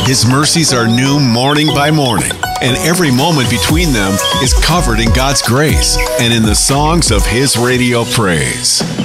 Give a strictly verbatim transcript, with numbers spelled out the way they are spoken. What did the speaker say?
His mercies are new morning by morning, and every moment between them is covered in God's grace and in the songs of His radio praise.